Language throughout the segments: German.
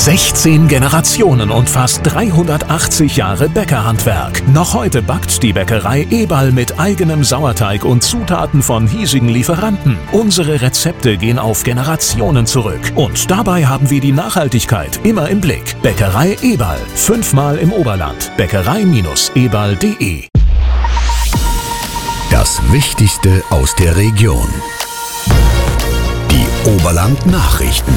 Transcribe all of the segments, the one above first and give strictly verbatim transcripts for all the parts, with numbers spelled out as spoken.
sechzehn Generationen und fast dreihundertachtzig Jahre Bäckerhandwerk. Noch heute backt die Bäckerei Eberl mit eigenem Sauerteig und Zutaten von hiesigen Lieferanten. Unsere Rezepte gehen auf Generationen zurück. Und dabei haben wir die Nachhaltigkeit immer im Blick. Bäckerei Eberl. Fünfmal im Oberland. Bäckerei Eberl punkt de. Das Wichtigste aus der Region. Die Oberland-Nachrichten.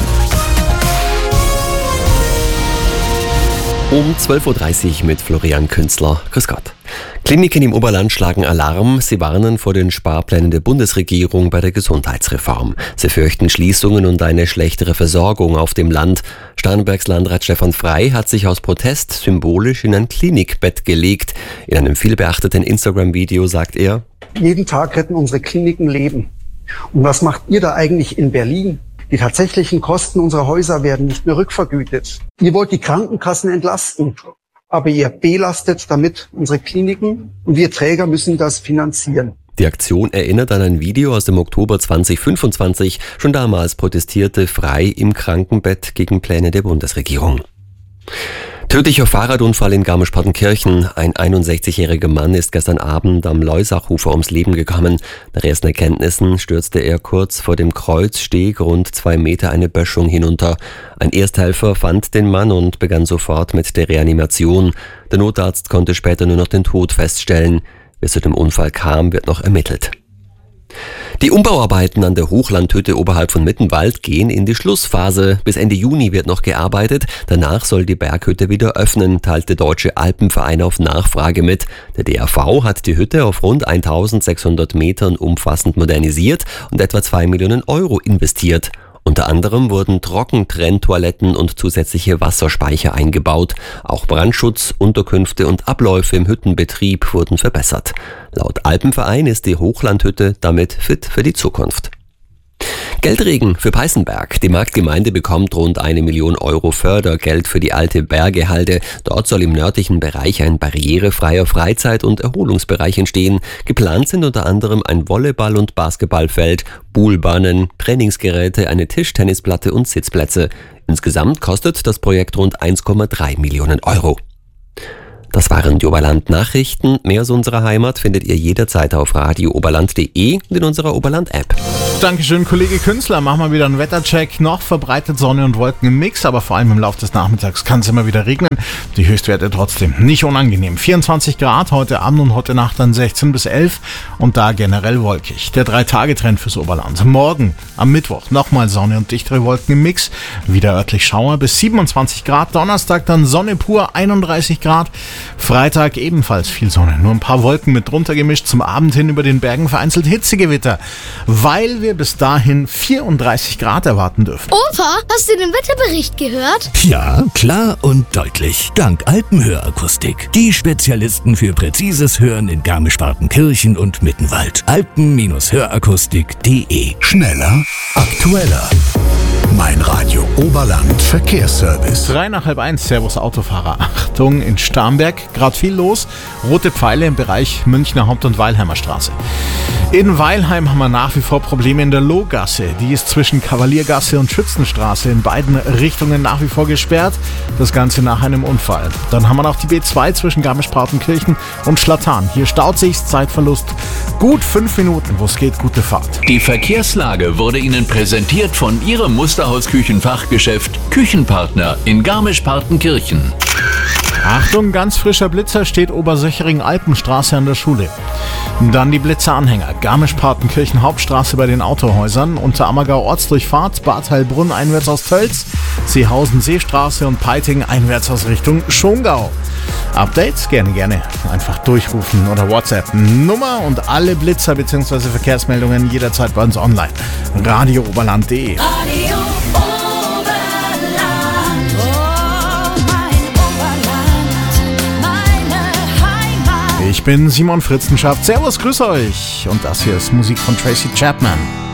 Um zwölf Uhr dreißig mit Florian Künzler. Grüß Gott. Kliniken im Oberland schlagen Alarm. Sie warnen vor den Sparplänen der Bundesregierung bei der Gesundheitsreform. Sie fürchten Schließungen und eine schlechtere Versorgung auf dem Land. Starnbergs Landrat Stefan Frey hat sich aus Protest symbolisch in ein Klinikbett gelegt. In einem vielbeachteten Instagram-Video sagt er: Jeden Tag retten unsere Kliniken Leben. Und was macht ihr da eigentlich in Berlin? Die tatsächlichen Kosten unserer Häuser werden nicht mehr rückvergütet. Ihr wollt die Krankenkassen entlasten, aber ihr belastet damit unsere Kliniken und wir Träger müssen das finanzieren. Die Aktion erinnert an ein Video aus dem Oktober zweitausendfünfundzwanzig. Schon damals protestierte Frey im Krankenbett gegen Pläne der Bundesregierung. Tödlicher Fahrradunfall in Garmisch-Partenkirchen. Ein einundsechzigjähriger Mann ist gestern Abend am Leusachufer ums Leben gekommen. Nach ersten Erkenntnissen stürzte er kurz vor dem Kreuzsteg rund zwei Meter eine Böschung hinunter. Ein Ersthelfer fand den Mann und begann sofort mit der Reanimation. Der Notarzt konnte später nur noch den Tod feststellen. Wie es zu dem Unfall kam, wird noch ermittelt. Die Umbauarbeiten an der Hochlandhütte oberhalb von Mittenwald gehen in die Schlussphase. Bis Ende Juni wird noch gearbeitet. Danach soll die Berghütte wieder öffnen, teilt der Deutsche Alpenverein auf Nachfrage mit. Der D A V hat die Hütte auf rund eintausendsechshundert Metern umfassend modernisiert und etwa zwei Millionen Euro investiert. Unter anderem wurden Trockentrenntoiletten und zusätzliche Wasserspeicher eingebaut. Auch Brandschutz, Unterkünfte und Abläufe im Hüttenbetrieb wurden verbessert. Laut Alpenverein ist die Hochlandhütte damit fit für die Zukunft. Geldregen für Peißenberg. Die Marktgemeinde bekommt rund eine Million Euro Fördergeld für die alte Bergehalde. Dort soll im nördlichen Bereich ein barrierefreier Freizeit- und Erholungsbereich entstehen. Geplant sind unter anderem ein Volleyball- und Basketballfeld, Poolbahnen, Trainingsgeräte, eine Tischtennisplatte und Sitzplätze. Insgesamt kostet das Projekt rund eins Komma drei Millionen Euro. Das waren die Oberland-Nachrichten. Mehr aus unserer Heimat findet ihr jederzeit auf radio oberland punkt de und in unserer Oberland-App. Dankeschön, Kollege Künzler. Machen wir wieder einen Wettercheck. Noch verbreitet Sonne und Wolken im Mix, aber vor allem im Laufe des Nachmittags kann es immer wieder regnen. Die Höchstwerte trotzdem nicht unangenehm. vierundzwanzig Grad heute Abend und heute Nacht dann sechzehn bis elf und da generell wolkig. Der Drei-Tage-Trend fürs Oberland. Morgen am Mittwoch nochmal Sonne und dichtere Wolken im Mix. Wieder örtlich Schauer bis siebenundzwanzig Grad. Donnerstag dann Sonne pur, einunddreißig Grad. Freitag ebenfalls viel Sonne, nur ein paar Wolken mit drunter gemischt. Zum Abend hin über den Bergen vereinzelt Hitzegewitter, weil wir bis dahin vierunddreißig Grad erwarten dürfen. Opa, hast du den Wetterbericht gehört? Ja, klar und deutlich. Dank Alpenhörakustik. Die Spezialisten für präzises Hören in Garmisch-Partenkirchen und Mittenwald. alpen hörakustik punkt de. Schneller, aktueller. Mein Radio Oberland Verkehrsservice. Drei nach halb eins, Servus Autofahrer. Achtung, in Starnberg, gerade viel los. Rote Pfeile im Bereich Münchner Haupt- und Weilheimer Straße. In Weilheim haben wir nach wie vor Probleme in der Lohgasse. Die ist zwischen Kavaliergasse und Schützenstraße in beiden Richtungen nach wie vor gesperrt. Das Ganze nach einem Unfall. Dann haben wir noch die B zwei zwischen Garmisch-Partenkirchen und Schlatan. Hier staut sich's, Zeitverlust gut fünf Minuten, wo es geht, gute Fahrt. Die Verkehrslage wurde Ihnen präsentiert von Ihrem Musterhaus-Küchenfachgeschäft Küchenpartner in Garmisch-Partenkirchen. Achtung, ganz frischer Blitzer steht Obersöchering-Alpenstraße an der Schule. Dann die Blitzeranhänger. Garmisch-Partenkirchen Hauptstraße bei den Autohäusern. Unterammergau Ortsdurchfahrt, Bad Heilbrunn einwärts aus Tölz, Seehausen Seestraße und Peiting einwärts aus Richtung Schongau. Updates? Gerne, gerne. Einfach durchrufen oder WhatsApp. Nummer und alle Blitzer bzw. Verkehrsmeldungen jederzeit bei uns online. radio oberland punkt de. Radio Oberland, oh, mein Oberland, meine Heimat. Ich bin Simon Fritzenschaft. Servus, grüß euch. Und das hier ist Musik von Tracy Chapman.